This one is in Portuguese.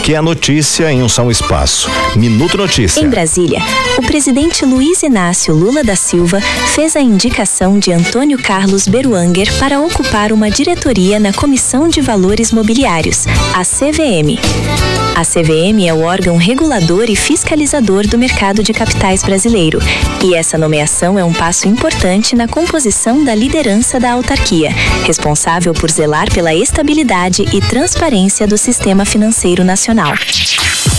que é a notícia em um só espaço. Minuto Notícia. Em Brasília, o presidente Luiz Inácio Lula da Silva fez a indicação de Antônio Carlos Beruanger para ocupar uma diretoria na Comissão de Valores Mobiliários, a CVM. A CVM é o órgão regulador e fiscalizador do mercado de capitais brasileiro, e essa nomeação é um passo importante na composição da liderança da autarquia, responsável por zelar pela estabilidade e transparência do sistema financeiro nacional.